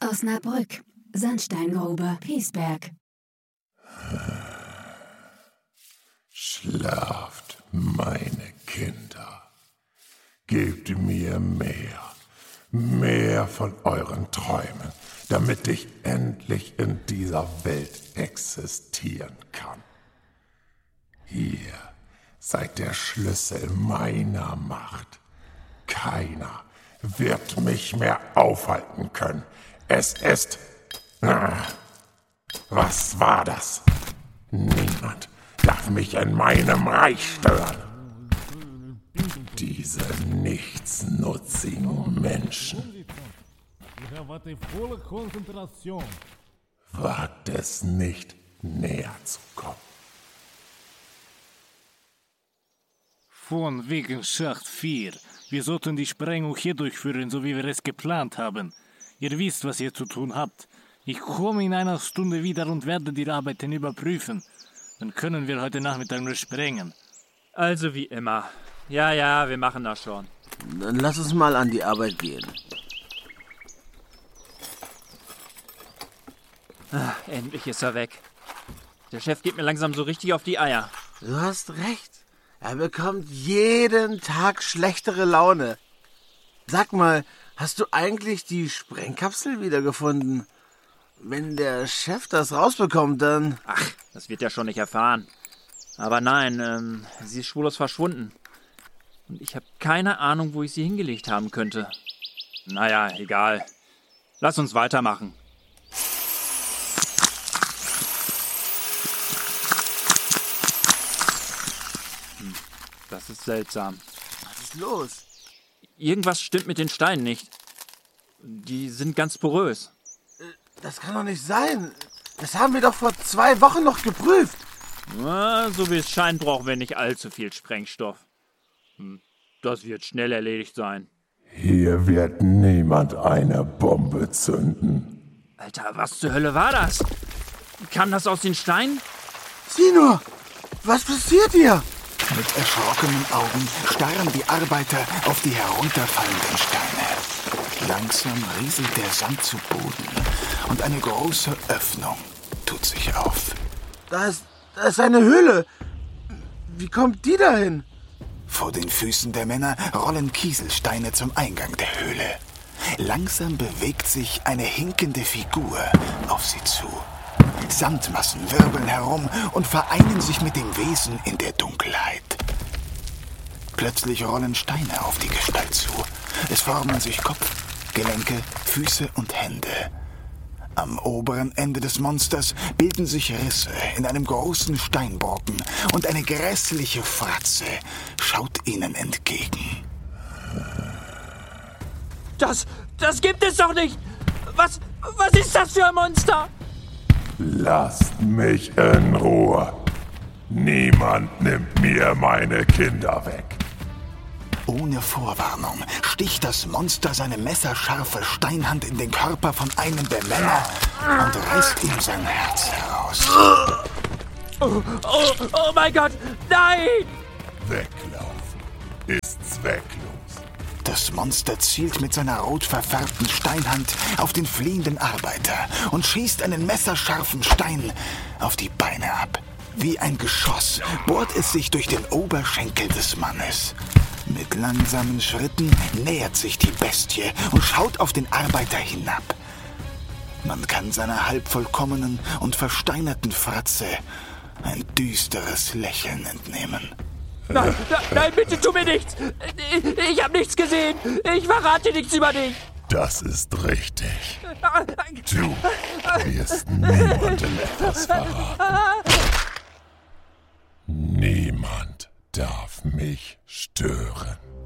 Osnabrück, Sandsteingrube, Piesberg. Schlaft, meine Kinder. Gebt mir mehr von euren Träumen, damit ich endlich in dieser Welt existieren kann. Ihr seid der Schlüssel meiner Macht. Keiner wird mich mehr aufhalten können. Es ist... Was war das? Niemand darf mich in meinem Reich stören. Diese nichtsnutzigen Menschen. Wagt es nicht, näher zu kommen. Von wegen Schacht 4. Wir sollten die Sprengung hier durchführen, so wie wir es geplant haben. Ihr wisst, was ihr zu tun habt. Ich komme in einer Stunde wieder und werde die Arbeiten überprüfen. Dann können wir heute Nachmittag nur sprengen. Also wie immer. Ja, wir machen das schon. Dann lass uns mal an die Arbeit gehen. Endlich ist er weg. Der Chef geht mir langsam so richtig auf die Eier. Du hast recht. Er bekommt jeden Tag schlechtere Laune. Sag mal, hast du eigentlich die Sprengkapsel wiedergefunden? Wenn der Chef das rausbekommt, dann... Ach, das wird er schon nicht erfahren. Aber nein, sie ist spurlos verschwunden. Und ich habe keine Ahnung, wo ich sie hingelegt haben könnte. Naja, egal. Lass uns weitermachen. Das ist seltsam. Was ist los? Irgendwas stimmt mit den Steinen nicht. Die sind ganz porös. Das kann doch nicht sein. Das haben wir doch vor 2 Wochen noch geprüft. Na, so wie es scheint, brauchen wir nicht allzu viel Sprengstoff. Das wird schnell erledigt sein. Hier wird niemand eine Bombe zünden. Alter, was zur Hölle war das? Kam das aus den Steinen? Sieh nur! Was passiert hier? Mit erschrockenen Augen starren die Arbeiter auf die herunterfallenden Steine. Langsam rieselt der Sand zu Boden und eine große Öffnung tut sich auf. Da ist eine Höhle. Wie kommt die dahin? Vor den Füßen der Männer rollen Kieselsteine zum Eingang der Höhle. Langsam bewegt sich eine hinkende Figur auf sie zu. Sandmassen wirbeln herum und vereinen sich mit dem Wesen in der Dunkelheit. Plötzlich rollen Steine auf die Gestalt zu. Es formen sich Kopf, Gelenke, Füße und Hände. Am oberen Ende des Monsters bilden sich Risse in einem großen Steinbrocken und eine grässliche Fratze schaut ihnen entgegen. Das gibt es doch nicht! Was ist das für ein Monster? Lasst mich in Ruhe. Niemand nimmt mir meine Kinder weg. Ohne Vorwarnung sticht das Monster seine messerscharfe Steinhand in den Körper von einem der Männer und reißt ihm sein Herz heraus. Oh mein Gott, nein! Weglaufen ist zwecklos. Das Monster zielt mit seiner rot verfärbten Steinhand auf den fliehenden Arbeiter und schießt einen messerscharfen Stein auf die Beine ab. Wie ein Geschoss bohrt es sich durch den Oberschenkel des Mannes. Mit langsamen Schritten nähert sich die Bestie und schaut auf den Arbeiter hinab. Man kann seiner halbvollkommenen und versteinerten Fratze ein düsteres Lächeln entnehmen. Nein, bitte tu mir nichts! Ich habe nichts gesehen! Ich verrate nichts über dich! Das ist richtig. Du wirst niemandem etwas verraten. Niemand darf mich stören.